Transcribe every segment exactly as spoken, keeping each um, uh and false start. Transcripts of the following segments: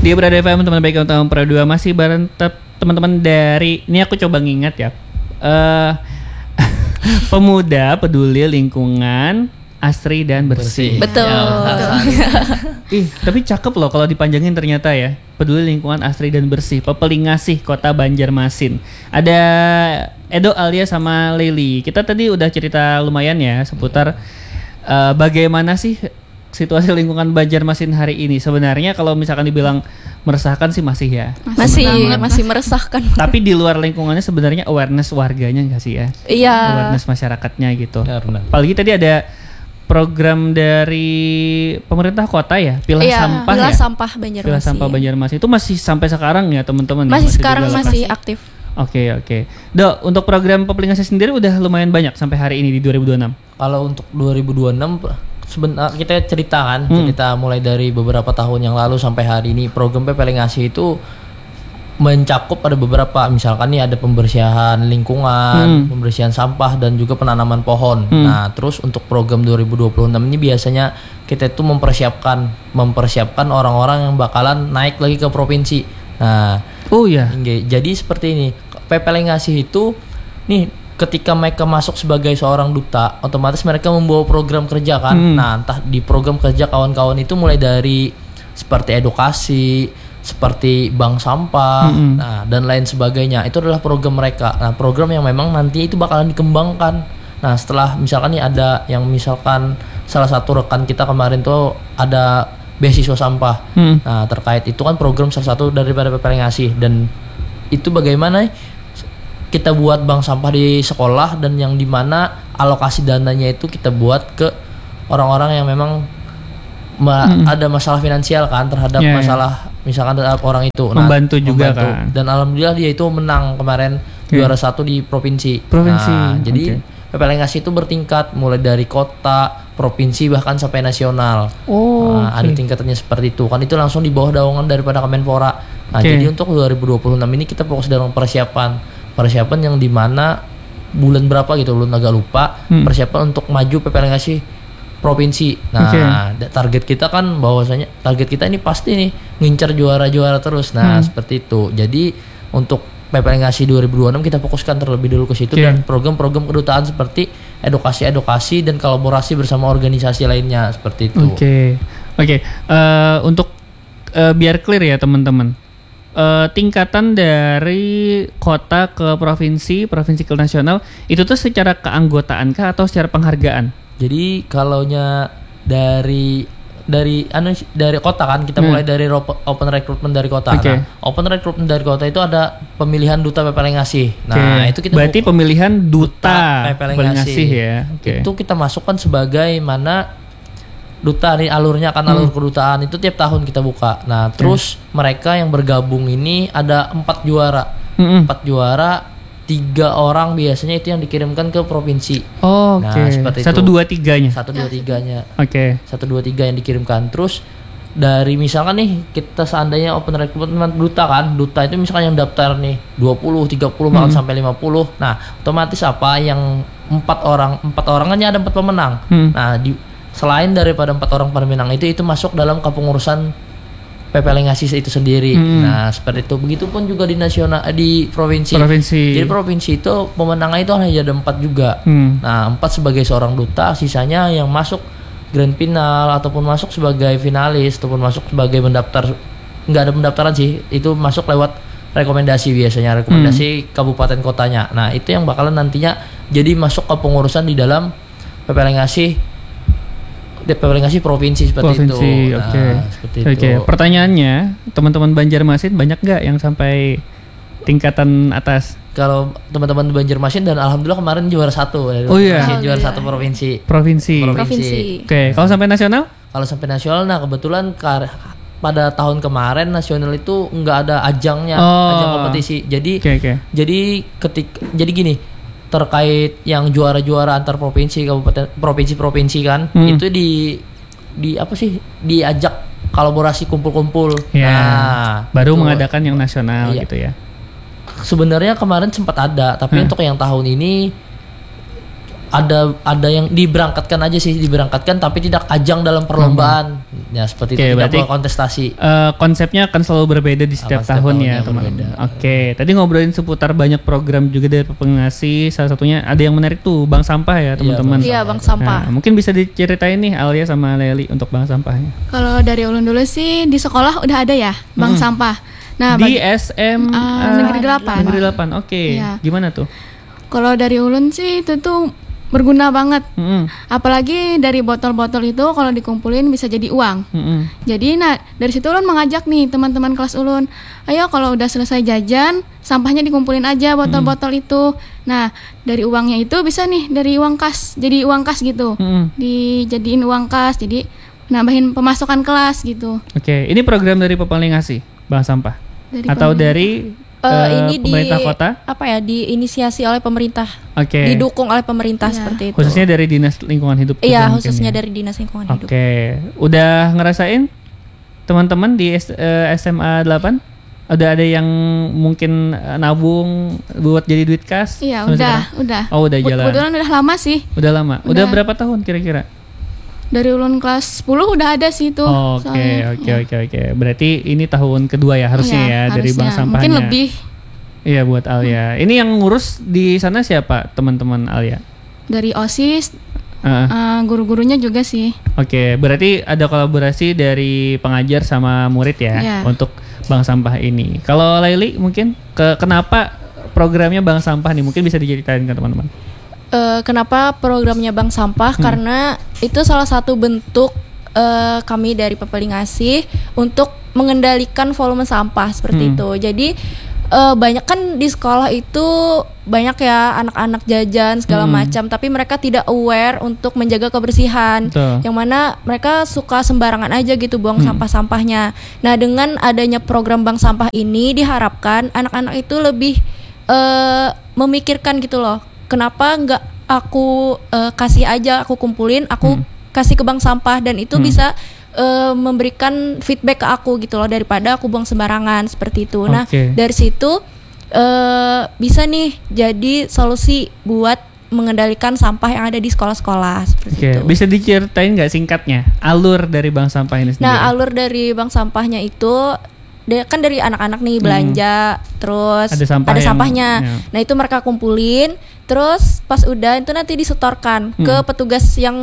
Dia berada F M teman baik tahun Pro dua masih bareng te- teman-teman dari ini aku coba ngingat ya. Uh, pemuda peduli lingkungan, asri dan bersih. Betul. Ih, tapi cakep loh kalau dipanjangin ternyata ya. Peduli lingkungan, asri dan bersih. Pepelingasih Kota Banjarmasin. Ada Edo, Alia sama Leli. Kita tadi udah cerita lumayan ya seputar uh, bagaimana sih situasi lingkungan Banjarmasin hari ini. Sebenarnya kalau misalkan dibilang meresahkan sih masih ya. Masih masih, masih meresahkan. Tapi di luar lingkungannya sebenarnya awareness warganya enggak sih ya? Iya. Awareness masyarakatnya gitu. Ya, benar. Apalagi tadi ada program dari pemerintah kota ya, pilah iya, sampah pilah ya. sampah Banjarmasin. Pilah sampah Banjarmasin itu masih sampai sekarang ya teman-teman. Masih, masih sekarang masih aktif. Oke oke. Dok, untuk program pepelingasih sendiri udah lumayan banyak sampai hari ini di dua ribu dua puluh enam. Kalau untuk dua ribu dua puluh enam sebenarnya kita cerita kan, hmm. cerita mulai dari beberapa tahun yang lalu sampai hari ini program pepelingasih itu mencakup ada beberapa, misalkan nih ada pembersihan lingkungan, hmm. pembersihan sampah dan juga penanaman pohon. Hmm. Nah, terus untuk program dua ribu dua puluh enam ini biasanya kita itu mempersiapkan mempersiapkan orang-orang yang bakalan naik lagi ke provinsi. Nah, oh ya. Jadi seperti ini, pepelingasih itu nih ketika mereka masuk sebagai seorang duta, otomatis mereka membawa program kerja kan. Hmm. Nah, entah di program kerja kawan-kawan itu mulai dari seperti edukasi, seperti bank sampah, hmm. nah dan lain sebagainya. Itu adalah program mereka. Nah, program yang memang nanti itu bakalan dikembangkan. Nah, setelah misalkan nih ada yang misalkan salah satu rekan kita kemarin tuh ada beasiswa sampah. Hmm. Nah, terkait itu kan program salah satu daripada pepelingasih, dan itu bagaimana kita buat bank sampah di sekolah dan yang dimana alokasi dananya itu kita buat ke orang-orang yang memang ma- hmm. ada masalah finansial kan terhadap yeah, masalah yeah. misalkan terhadap orang itu. Nah, membantu juga membantu. Kan. Dan alhamdulillah dia itu menang kemarin okay. juara satu di provinsi. Provinsi. Nah, jadi okay. pepelingasih itu bertingkat mulai dari kota, provinsi bahkan sampai nasional. Oh, nah, okay. ada tingkatannya seperti itu. Kan itu langsung di bawah naungan daripada Kemenpora. Nah, okay. jadi untuk dua ribu dua puluh enam ini kita fokus dalam persiapan. Persiapan yang dimana bulan berapa gitu, belum agak lupa. Hmm. Persiapan untuk maju pepelingasih provinsi. Nah, okay. target kita kan bahwasanya target kita ini pasti nih ngincar juara-juara terus. Nah, hmm. seperti itu. Jadi untuk pepelingasih dua ribu dua puluh enam kita fokuskan terlebih dulu ke situ, okay. dan program-program kedutaan seperti edukasi-edukasi dan kolaborasi bersama organisasi lainnya seperti itu. Oke. Okay. Oke, okay. uh, untuk uh, biar clear ya teman-teman. Uh, tingkatan dari kota ke provinsi, provinsi ke nasional itu tuh secara keanggotaan kah atau secara penghargaan? Jadi kalaunya dari dari anu dari kota kan kita hmm. mulai dari open recruitment dari kota. Okay. Nah, open recruitment dari kota itu ada pemilihan duta pepelingasih. Nah, okay. itu kita berarti buka, pemilihan duta, duta pepelingasih ya. Okay. Itu kita masukkan sebagai mana duta nih, alurnya kan alur hmm. kedutaan itu tiap tahun kita buka. Nah, okay. terus mereka yang bergabung ini ada empat juara. Hmm. Empat juara, tiga orang biasanya itu yang dikirimkan ke provinsi. Oh, oke. Okay. Nah, satu dua tiganya. Satu dua tiganya. Oke. Okay. Satu dua tiga yang dikirimkan. Terus dari misalkan nih kita seandainya open recruitment duta kan, duta itu misalkan yang daftar nih dua puluh, tiga puluh bahkan hmm. sampai lima puluh. Nah, otomatis apa yang empat orang, empat orang kan ada empat pemenang. Hmm. Nah, di selain daripada empat orang pemenang itu itu masuk dalam kepengurusan pepelingasih itu sendiri. Hmm. Nah, seperti itu. Begitupun juga di nasional, di provinsi. Provinsi. Jadi provinsi itu pemenangnya itu hanya ada empat juga. Hmm. Nah, empat sebagai seorang duta, sisanya yang masuk grand final ataupun masuk sebagai finalis ataupun masuk sebagai pendaftar. Nggak ada pendaftaran sih, itu masuk lewat rekomendasi biasanya, rekomendasi hmm. kabupaten kotanya. Nah, itu yang bakalan nantinya jadi masuk ke pengurusan di dalam pepelingasih pepelingasih provinsi seperti provinsi, itu. Oke. Okay. Nah, seperti okay. itu. Pertanyaannya, teman-teman Banjarmasin banyak nggak yang sampai tingkatan atas? Kalau teman-teman Banjarmasin dan alhamdulillah kemarin juara satu. Oh iya. Masih juara satu provinsi. Provinsi. Provinsi. provinsi. Oke. Okay. Kalau sampai nasional? Kalau sampai nasional, nah kebetulan kar- pada tahun kemarin nasional itu nggak ada ajangnya, oh. ajang kompetisi. Jadi, okay, okay. jadi ketik, jadi gini. Terkait yang juara-juara antar provinsi, kabupaten, provinsi-provinsi kan, hmm. itu di di apa sih diajak kolaborasi kumpul-kumpul. Ya, nah, baru itu mengadakan yang nasional iya. gitu ya. Sebenarnya kemarin sempat ada, tapi hmm. untuk yang tahun ini ada ada yang diberangkatkan aja sih, diberangkatkan tapi tidak ajang dalam perlombaan. Hmm. Ya seperti Oke, itu, tidak berarti- boleh kontestasi. Eh, konsepnya akan selalu berbeda di setiap Akan setiap tahun ya tahunnya teman-teman. berbeda. Oke, tadi ngobrolin seputar banyak program juga dari pengasih. Salah satunya ada yang menarik tuh bank sampah ya teman-teman. Iya, bank sampah. Nah, mungkin bisa diceritain nih Alia sama Leli untuk bank sampahnya. Kalau dari ulun dulu sih di sekolah udah ada ya bank sampah. Nah, Di bagi- S M Ah, Negeri delapan. Negeri delapan. Oke. Iya. Gimana tuh? kalau dari ulun sih itu tuh berguna banget. Mm-mm. Apalagi dari botol-botol itu kalau dikumpulin bisa jadi uang. Mm-mm. Jadi nah dari situ ulun mengajak nih teman-teman kelas ulun, ayo kalau udah selesai jajan sampahnya dikumpulin aja botol-botol itu. Nah dari uangnya itu bisa nih dari uang kas jadi uang kas gitu, Mm-mm. dijadiin uang kas jadi nambahin pemasukan kelas gitu. Oke, ini program dari Pepaling Ngasih bank sampah Dari atau pemerintah. dari Eh, eh, ini di pemerintah kota? apa ya diinisiasi oleh pemerintah, Oke. didukung oleh pemerintah Iya. seperti itu. Khususnya dari dinas lingkungan hidup. juga Iya, mungkin khususnya ya. dari dinas lingkungan Oke, hidup. udah ngerasain teman-teman di S- eh, S M A delapan? Udah ada yang mungkin eh, nabung buat jadi duit kas? Iya sampai udah sekarang? udah. Oh, udah Bu- jalan. Kebetulan udah lama sih. Udah lama. Udah, Udah. berapa tahun kira-kira? Dari ulun kelas sepuluh udah ada sih itu. Oke, soalnya. oke, oke, oke. Berarti ini tahun kedua ya harusnya Iya, ya dari bank harusnya. sampahnya. Mungkin lebih Iya buat Alia. Ini yang ngurus di sana siapa teman-teman Alia? dari OSIS, Heeh. eh, guru-gurunya juga sih. Oke, berarti ada kolaborasi dari pengajar sama murid ya Iya. untuk bank sampah ini. Kalau Laili mungkin ke kenapa programnya bank sampah nih? Mungkin bisa diceritain ke teman-teman. Eh, kenapa programnya bank sampah? Karena itu salah satu bentuk eh, kami dari Pepaling Ngasih untuk mengendalikan volume sampah seperti Hmm. itu. Jadi eh, banyak kan di sekolah itu banyak ya anak-anak jajan segala Hmm. macam, tapi mereka tidak aware untuk menjaga kebersihan. Betul. Yang mana mereka suka sembarangan aja gitu buang Hmm. sampah-sampahnya. Nah, dengan adanya program bank sampah ini diharapkan anak-anak itu lebih eh, memikirkan gitu loh. Kenapa nggak aku eh, kasih aja, aku kumpulin, aku Hmm. kasih ke bank sampah dan itu Hmm. bisa eh, memberikan feedback ke aku gitu loh daripada aku buang sembarangan seperti itu. Nah, Oke. dari situ eh, bisa nih jadi solusi buat mengendalikan sampah yang ada di sekolah-sekolah seperti Oke, itu. bisa diceritain nggak singkatnya alur dari bank sampah ini sendiri? Nah, alur dari bank sampahnya itu dia kan dari anak-anak nih belanja, terus Ada sampah yang- sampahnya. ya. Nah, itu mereka kumpulin, terus pas udah itu nanti disetorkan ke petugas yang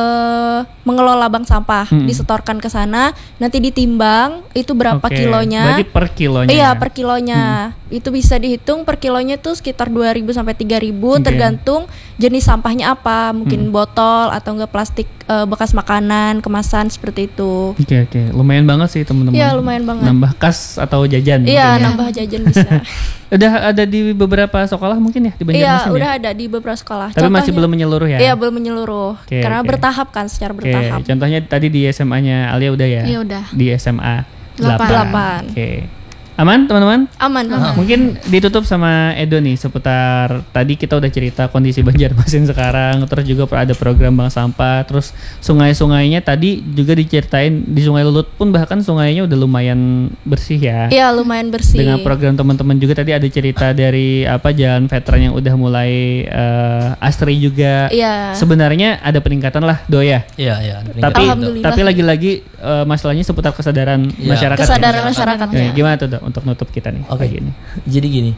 eh, mengelola bank sampah, Hmm. disetorkan ke sana, nanti ditimbang itu berapa Oke, kilonya. Berarti per kilonya. Iya, ya? per kilonya. Itu bisa dihitung per kilonya tuh sekitar dua ribu sampai tiga ribu Oke. tergantung jenis sampahnya apa, mungkin botol atau enggak plastik eh, bekas makanan, kemasan seperti itu. Oke, oke. Lumayan banget sih teman-teman. Iya, lumayan banget. Nambah kas atau jajan. Iya, mungkin ya. nambah jajan bisa. Udah ada di beberapa sekolah mungkin ya di Iya, Banjarmasin ya? udah ada di beberapa sekolah. Tapi masih Contohnya- belum menyeluruh ya? Iya, belum menyeluruh. Oke, Karena oke. bertahap kan, secara Oke, bertahap. contohnya tadi di S M A-nya Alia udah ya? Iya, udah. Di S M A Delapan. delapan. Oke. Aman teman-teman? Aman banget. Mungkin ditutup sama Edo nih seputar tadi kita udah cerita kondisi Banjarmasin sekarang, terus juga ada program bank sampah, terus sungai-sungainya tadi juga diceritain di Sungai Lulut pun bahkan sungainya udah lumayan bersih ya. Iya, lumayan bersih. Dengan program teman-teman juga tadi ada cerita dari apa jalan veteran yang udah mulai eh, Astri juga. Iya. Sebenarnya ada peningkatan lah Do ya. Iya, iya. ada Tapi peningkatan. Alhamdulillah. tapi lagi-lagi eh, masalahnya seputar kesadaran Iya. masyarakat. Kesadaran ya. masyarakatnya. Oke, gimana tuh Dok, untuk nutup kita nih Oke. pagi ini? Jadi gini,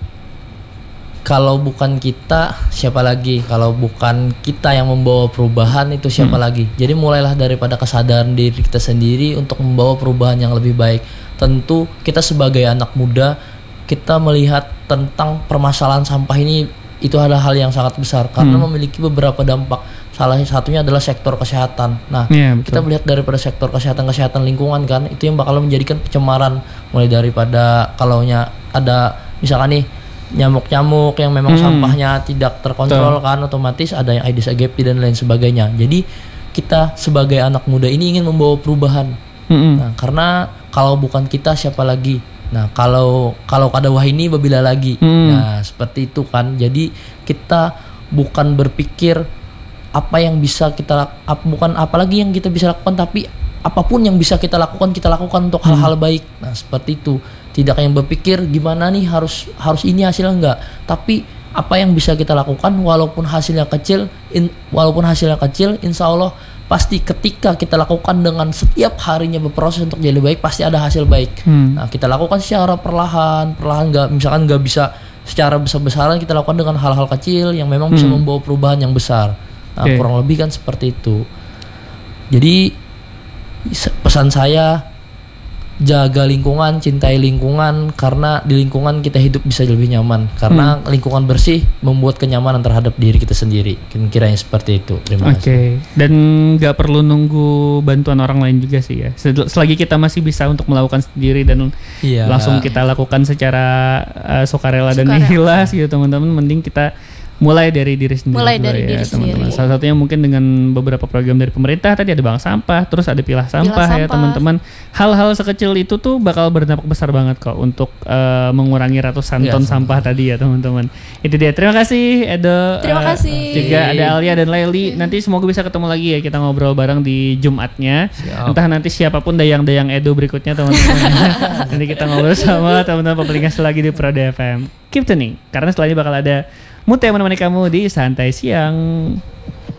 kalau bukan kita siapa lagi? Kalau bukan kita yang membawa perubahan itu siapa Hmm. lagi? Jadi mulailah daripada kesadaran diri kita sendiri untuk membawa perubahan yang lebih baik. Tentu kita sebagai anak muda kita melihat tentang permasalahan sampah ini itu adalah hal yang sangat besar karena Hmm. memiliki beberapa dampak. Salah satunya adalah sektor kesehatan. Nah, Iya, betul. kita melihat daripada sektor kesehatan kesehatan lingkungan kan itu yang bakal menjadikan pencemaran mulai daripada kalaunya ada misalkan nih nyamuk-nyamuk yang memang Hmm. sampahnya tidak terkontrol kan otomatis ada yang Aedes aegypti dan lain sebagainya. Jadi kita sebagai anak muda ini ingin membawa perubahan. Mm-mm. Nah, karena kalau bukan kita siapa lagi? Nah, kalau kalau kada wahini babila lagi. Hmm. Nah, seperti itu kan. Jadi kita bukan berpikir apa yang bisa kita lak- ap- bukan apalagi yang kita bisa lakukan tapi apapun yang bisa kita lakukan kita lakukan untuk hal-hal baik. Nah, seperti itu. Tidak yang berpikir gimana nih harus harus ini hasilnya enggak, tapi apa yang bisa kita lakukan walaupun hasilnya kecil in, walaupun hasilnya kecil insya Allah pasti ketika kita lakukan dengan setiap harinya berproses untuk jadi baik, pasti ada hasil baik. Hmm. Nah, kita lakukan secara perlahan, perlahan nggak, misalkan nggak bisa secara besar-besaran, kita lakukan dengan hal-hal kecil yang memang bisa Hmm. membawa perubahan yang besar. Nah, Oke. kurang lebih kan seperti itu. Jadi se- pesan saya, jaga lingkungan, cintai lingkungan, karena di lingkungan kita hidup bisa lebih nyaman. Karena Hmm. lingkungan bersih membuat kenyamanan terhadap diri kita sendiri. Kira-kira yang seperti itu. Terima Oke, kasih. dan nggak perlu nunggu bantuan orang lain juga sih ya. Sel- Selagi kita masih bisa untuk melakukan sendiri dan Iya. langsung kita lakukan secara uh, sukarela dan Sukarela. ikhlas gitu teman-teman. Mending kita mulai dari diri sendiri. Mulai dulu dari ya, diri teman-teman. sendiri. Salah satunya mungkin dengan beberapa program dari pemerintah. Tadi ada bank sampah, terus ada pilah sampah, ya sampah. teman-teman. Hal-hal sekecil itu tuh bakal berdampak besar banget kok untuk uh, mengurangi ratusan Iya, ton sama. sampah tadi ya teman-teman. Itu dia. Terima kasih Edo. Terima Uh, kasih. Juga ada Alia dan Laili. Nanti semoga bisa ketemu lagi ya, kita ngobrol bareng di Jumatnya. Siap. Entah nanti siapapun dayang-dayang Edo berikutnya teman-teman. Nanti kita ngobrol sama teman-teman pepelingas lagi di Prode F M. Keep tuning karena setelahnya bakal ada Mute yang menemani kamu di Santai Siang.